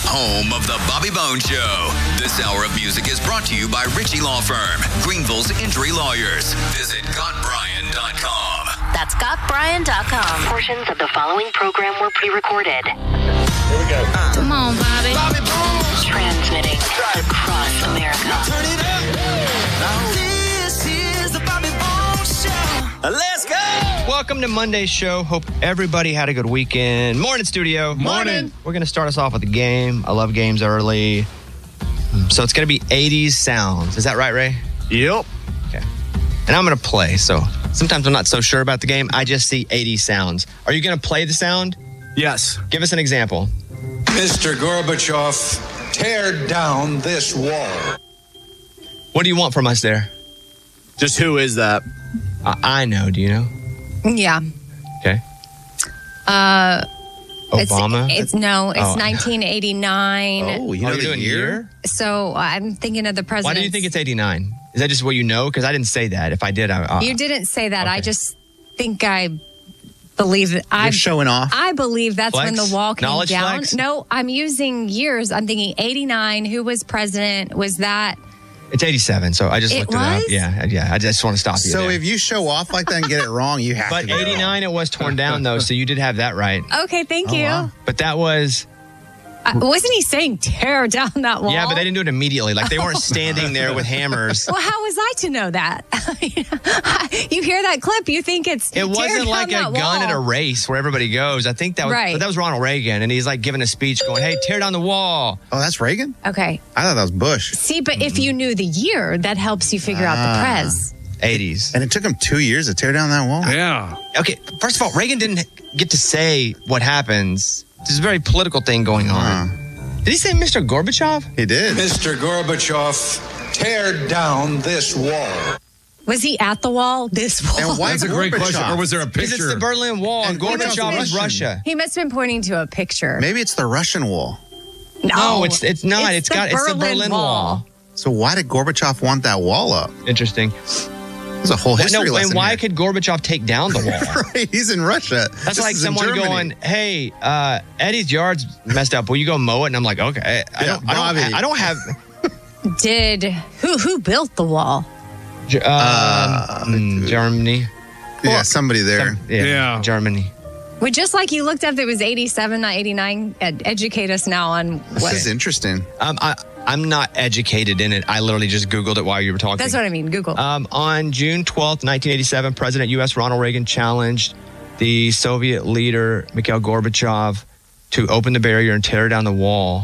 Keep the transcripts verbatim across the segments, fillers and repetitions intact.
home of the Bobby Bones Show. This hour of music is brought to you by Ritchie Law Firm, Greenville's injury lawyers. Visit Got Brian dot com. That's Got Brian dot com. Portions of the following program were pre-recorded. Here we go. Uh, Come on, Bobby. Bobby Bones. Transmitting across America. Turn it up. Now this is the Bobby Bones Show. Let's go. Welcome to Monday's show. Hope everybody had a good weekend. Morning, studio. Morning. We're going to start us off with a game. I love games early. So it's going to be eighties sounds. Is that right, Ray? Yep. Okay. And I'm going to play. So sometimes I'm not so sure about the game. I just see eighties sounds. Are you going to play the sound? Yes. Give us an example. Mister Gorbachev, tear down this wall. What do you want from us there? Just who is that? I, I know. Do you know? Yeah. Okay. Uh, Obama? It's, it's no, it's Oh. nineteen eighty-nine. Oh, you Oh, know you're the doing year? So I'm thinking of the president. Why do you think it's eighty-nine? Is that just what you know? Because I didn't say that. If I did, I... I You didn't say that. I Okay. just think I believe it. I You're showing off. I believe that's Flex? when the wall came Knowledge down. flex? No, I'm using years. I'm thinking eighty-nine. Who was president? Was that? It's eighty-seven, so I just It looked it up. was? Yeah, yeah. I just want to stop you So there. if you show off like that and get it wrong, you have But to get it wrong. eighty-nine, it was torn down, though, so you did have that right. Okay, thank Oh, you. wow. But that was... Uh, wasn't he saying tear down that wall? Yeah, but they didn't do it immediately. Like, they weren't standing there with hammers. Well, how was I to know that? You hear that clip, you think it's It tear wasn't down like a that gun at a wall. race where everybody goes. I think that was, Right. but that was Ronald Reagan, and he's like giving a speech going, hey, tear down the wall. Oh, that's Reagan? Okay. I thought that was Bush. See, but if you knew the year, that helps you figure out the Ah. prez. eighties. And it took him two years to tear down that wall? Yeah. Okay, first of all, Reagan didn't get to say what happens. There's a very political thing going on. Did he say Mister Gorbachev? He did. Mister Gorbachev, tear down this wall. Was he at the wall? This wall? And why That's a great Gorbachev? question. Or was there a Because picture? it's the Berlin Wall, and And Gorbachev's Gorbachev is Russian. Russia. He must have been pointing to a picture. Maybe it's the Russian wall. No, it's it's not. it's the got it's the Berlin Wall. So why did Gorbachev want that wall up? Interesting. There's a whole history no, lesson and why here. could Gorbachev take down the wall? Right, he's in Russia. That's This like is in someone Germany. going, "Hey, uh, Eddie's yard's messed up. Will you go mow it?" And I'm like, "Okay." I Yeah, don't. I Bobby. don't. I don't have. Did who who built the wall? Ge- uh, mm, Germany. Yeah, somebody there. Some- yeah, Yeah. Germany. Well, just like you looked up that it was eighty-seven, not eighty-nine. Ed- educate us now on This what. is interesting. Um, I, I'm not educated in it. I literally just Googled it while you were talking. That's what I mean. Google. Um, on June twelfth, nineteen eighty-seven, President U S Ronald Reagan challenged the Soviet leader Mikhail Gorbachev to open the barrier and tear down the wall.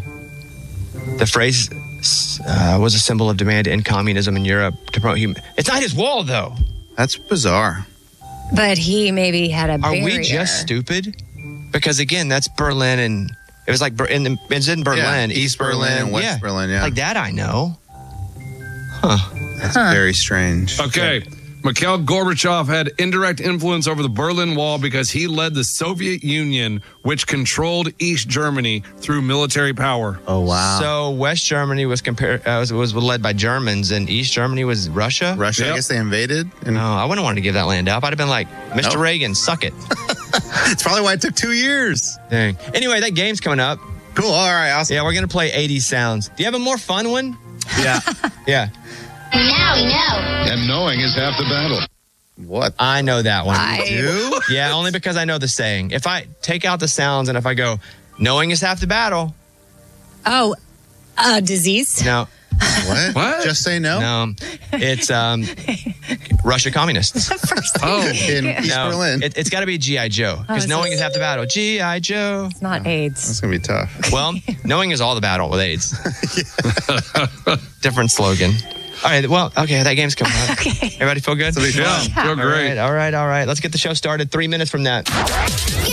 The phrase uh, was a symbol of demand to end communism in Europe to promote human. It's not his wall, though. That's bizarre. but he maybe had a Are barrier. we just stupid? Because again, that's Berlin, and it was like Ber- in the, it's in Berlin, Yeah, East Berlin and West Berlin, yeah. like that I know. Huh? That's very strange. Okay. Mikhail Gorbachev had indirect influence over the Berlin Wall because he led the Soviet Union, which controlled East Germany through military power. Oh, wow. So West Germany was compared uh, was, was led by Germans, and East Germany was Russia. Russia, I Yep. guess they invaded. And No, I wouldn't want to give that land up. I'd have been like, Mister Nope. Reagan, suck it. It's probably why it took two years. Dang. Anyway, that game's coming up. Cool. All right. Awesome. Yeah, we're gonna play eighties sounds. Do you have a more fun one? Yeah. Yeah, Now we know. And knowing is half the battle. What? I know that one. I- You? Yeah, only because I know the saying. If I take out the sounds and if I go, knowing is half the battle. Oh, a disease. No, What? What? Just say no? no, it's um, Russia communists. Oh, In East No, Berlin. it, it's got to be G I Joe because Oh, knowing so- is half the battle. G I Joe. It's not AIDS. That's going to be tough. Well, knowing is all the battle with AIDS. Different slogan. All right. Well, okay. That game's coming up. Okay. Everybody feel good? It'll be yeah, fun. feel All great. right. All right. All right. Let's get the show started. Three minutes from that.